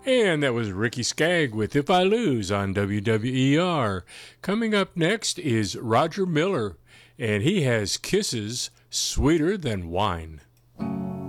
And that was Ricky Skaggs with If I Lose on WWER. Coming up next is Roger Miller, and he has Kisses Sweeter Than Wine.